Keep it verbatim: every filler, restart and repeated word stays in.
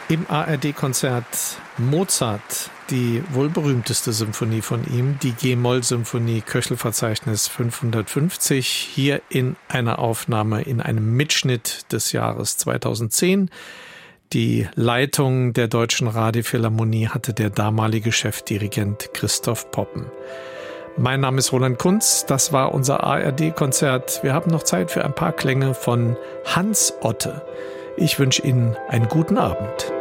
Im A R D-Konzert Mozart, die wohl berühmteste Symphonie von ihm, die G-Moll-Symphonie, Köchel-Verzeichnis fünfhundertfünfzig, hier in einer Aufnahme, in einem Mitschnitt des Jahres zweitausendzehn. Die Leitung der Deutschen Radiophilharmonie hatte der damalige Chefdirigent Christoph Poppen. Mein Name ist Roland Kunz, das war unser A R D-Konzert. Wir haben noch Zeit für ein paar Klänge von Hans Otte. Ich wünsche Ihnen einen guten Abend.